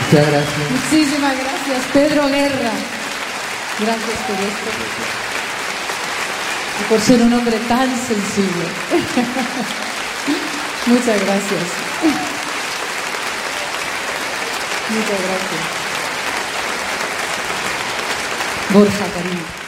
Muchas gracias. Muchísimas gracias, Pedro Guerra. Gracias por esto. Y por ser un hombre tan sensible. Muchas gracias. Muchas gracias. Borja, cariño.